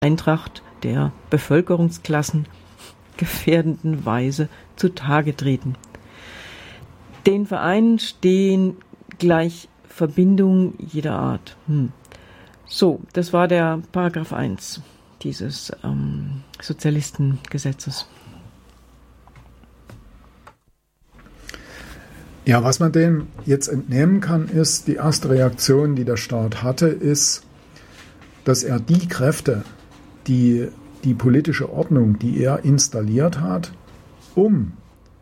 Eintracht der Bevölkerungsklassen gefährdenden Weise zutage treten. Den Vereinen stehen gleich Verbindungen jeder Art. So, das war der Paragraph 1 dieses Sozialistengesetzes. Ja, was man dem jetzt entnehmen kann, ist, die erste Reaktion, die der Staat hatte, ist, dass er die Kräfte, die politische Ordnung, die er installiert hat, um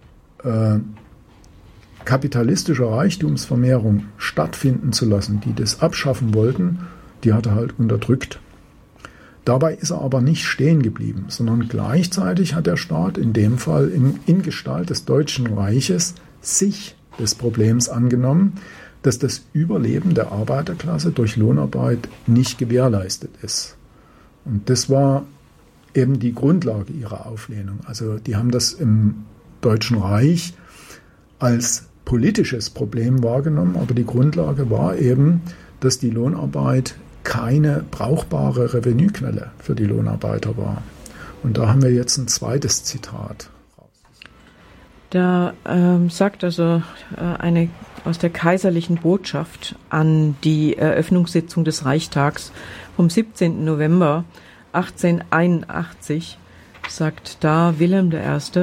kapitalistische Reichtumsvermehrung stattfinden zu lassen, die das abschaffen wollten, die hat er halt unterdrückt. Dabei ist er aber nicht stehen geblieben, sondern gleichzeitig hat der Staat in dem Fall in Gestalt des Deutschen Reiches sich des Problems angenommen, dass das Überleben der Arbeiterklasse durch Lohnarbeit nicht gewährleistet ist. Und das war eben die Grundlage ihrer Auflehnung. Also die haben das im Deutschen Reich als politisches Problem wahrgenommen, aber die Grundlage war eben, dass die Lohnarbeit keine brauchbare Revenuequelle für die Lohnarbeiter war. Und da haben wir jetzt ein zweites Zitat. Da sagt also eine aus der kaiserlichen Botschaft an die Eröffnungssitzung des Reichstags vom 17. November 1881, sagt da Wilhelm I.,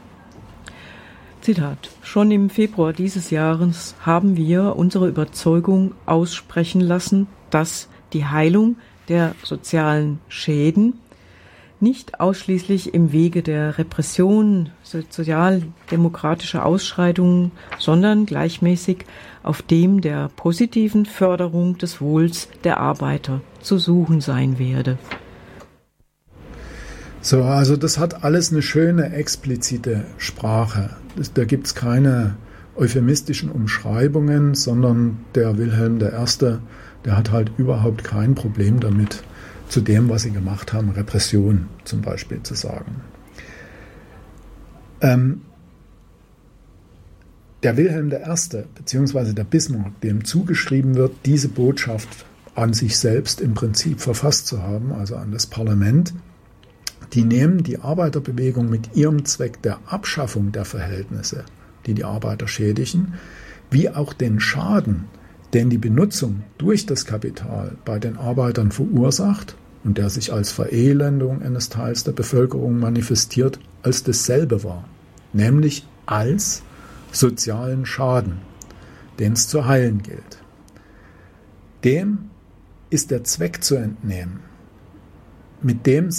Zitat: Schon im Februar dieses Jahres haben wir unsere Überzeugung aussprechen lassen, dass die Heilung der sozialen Schäden nicht ausschließlich im Wege der Repression sozialdemokratischer Ausschreitungen, sondern gleichmäßig auf dem der positiven Förderung des Wohls der Arbeiter zu suchen sein werde. So, also das hat alles eine schöne explizite Sprache. Da gibt es keine euphemistischen Umschreibungen, sondern der Wilhelm I., der hat halt überhaupt kein Problem damit, zu dem, was sie gemacht haben, Repression zum Beispiel zu sagen. Der Wilhelm I. bzw. der Bismarck, dem zugeschrieben wird, diese Botschaft an sich selbst im Prinzip verfasst zu haben, also an das Parlament, die nehmen die Arbeiterbewegung mit ihrem Zweck der Abschaffung der Verhältnisse, die die Arbeiter schädigen, wie auch den Schaden, den die Benutzung durch das Kapital bei den Arbeitern verursacht und der sich als Verelendung eines Teils der Bevölkerung manifestiert, als dasselbe war, nämlich als sozialen Schaden, den es zu heilen gilt. Dem ist der Zweck zu entnehmen, mit dem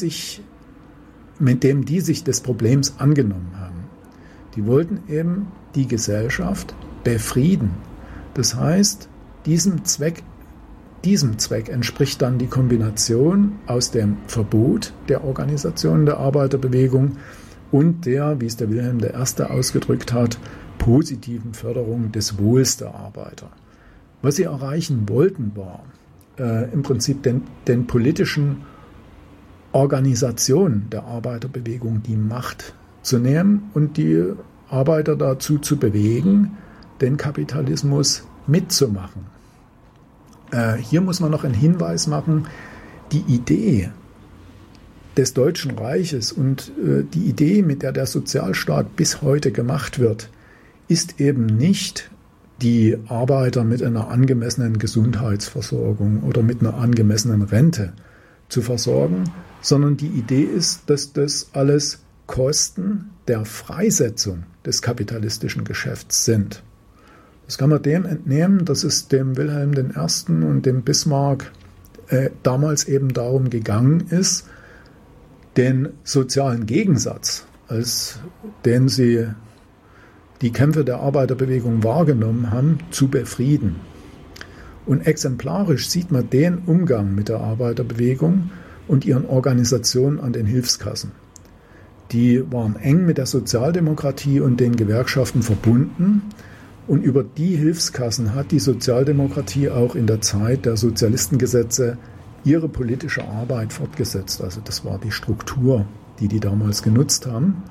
die sich des Problems angenommen haben. Die wollten eben die Gesellschaft befrieden. Das heißt, diesem Zweck entspricht dann die Kombination aus dem Verbot der Organisation der Arbeiterbewegung und der, wie es der Wilhelm I. ausgedrückt hat, positiven Förderung des Wohls der Arbeiter. Was sie erreichen wollten, war im Prinzip den politischen Organisationen der Arbeiterbewegung die Macht zu nehmen und die Arbeiter dazu zu bewegen, den Kapitalismus mitzumachen. Hier muss man noch einen Hinweis machen, die Idee des Deutschen Reiches und die Idee, mit der der Sozialstaat bis heute gemacht wird, ist eben nicht, die Arbeiter mit einer angemessenen Gesundheitsversorgung oder mit einer angemessenen Rente zu versorgen, sondern die Idee ist, dass das alles Kosten der Freisetzung des kapitalistischen Geschäfts sind. Das kann man dem entnehmen, dass es dem Wilhelm I. und dem Bismarck damals eben darum gegangen ist, den sozialen Gegensatz, als den sie die Kämpfe der Arbeiterbewegung wahrgenommen haben, zu befrieden. Und exemplarisch sieht man den Umgang mit der Arbeiterbewegung und ihren Organisationen an den Hilfskassen. Die waren eng mit der Sozialdemokratie und den Gewerkschaften verbunden. Und über die Hilfskassen hat die Sozialdemokratie auch in der Zeit der Sozialistengesetze ihre politische Arbeit fortgesetzt. Also das war die Struktur, die damals genutzt haben.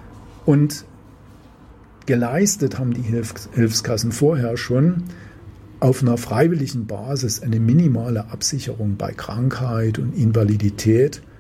Und geleistet haben die Hilfskassen vorher schon auf einer freiwilligen Basis eine minimale Absicherung bei Krankheit und Invalidität